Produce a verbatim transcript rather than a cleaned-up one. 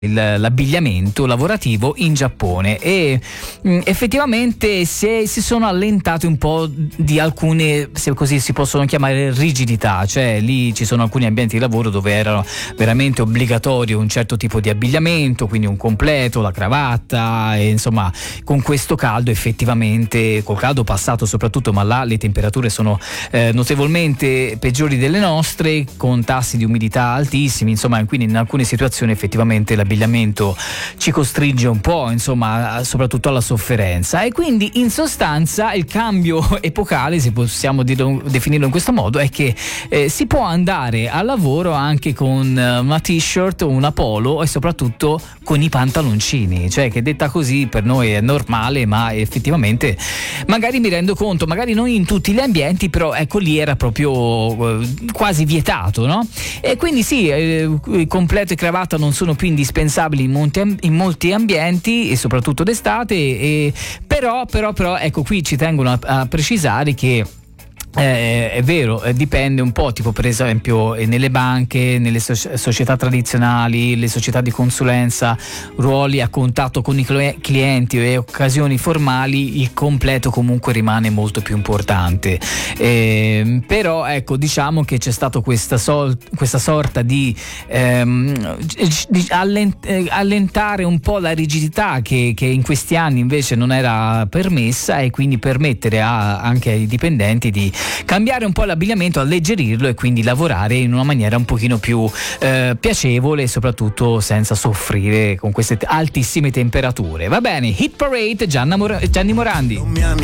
Il, l'abbigliamento lavorativo in Giappone e mh, effettivamente si, si sono allentate un po' di alcune, se così si possono chiamare, rigidità, cioè lì ci sono alcuni ambienti di lavoro dove era veramente obbligatorio un certo tipo di abbigliamento, quindi un completo, la cravatta, e insomma con questo caldo effettivamente, col caldo passato soprattutto, ma là le temperature sono eh, notevolmente peggiori delle nostre, con tassi di umidità altissimi, insomma, quindi in alcune situazioni effettivamente l'abbigliamento ci costringe un po', insomma, soprattutto alla sofferenza, e quindi in sostanza il cambio epocale, se possiamo dirlo, definirlo in questo modo, è che eh, si può andare al lavoro anche con una t-shirt o una polo e soprattutto con i pantaloncini, cioè che detta così per noi è normale, ma effettivamente magari mi rendo conto, magari non in tutti gli ambienti, però ecco lì era proprio eh, quasi vietato, no? E quindi sì, eh, completo e cravatta non sono più indispensabili in molti, in molti ambienti e soprattutto d'estate, e però, però, però ecco, qui ci tengono a, a precisare che Eh, è vero, eh, dipende un po', tipo per esempio eh, nelle banche, nelle so- società tradizionali, le società di consulenza, ruoli a contatto con i cl- clienti e occasioni formali, il completo comunque rimane molto più importante, eh, però ecco, diciamo che c'è stato questa, sol- questa sorta di, ehm, di allent- eh, allentare un po' la rigidità che, che in questi anni invece non era permessa, e quindi permettere a, anche ai dipendenti di cambiare un po' l'abbigliamento, alleggerirlo e quindi lavorare in una maniera un pochino più eh, piacevole e soprattutto senza soffrire con queste altissime temperature. Va bene, Hit Parade, Gianna Mor- Gianni Morandi.